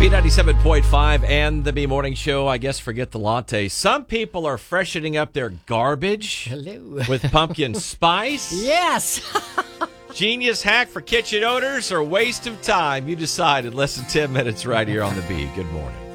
B97.5 and the B Morning Show. I guess forget the latte. Some people are freshening up their garbage with pumpkin spice. Yes. Genius hack for kitchen odors or waste of time? You decide in less than 10 minutes right here on the B. Good morning.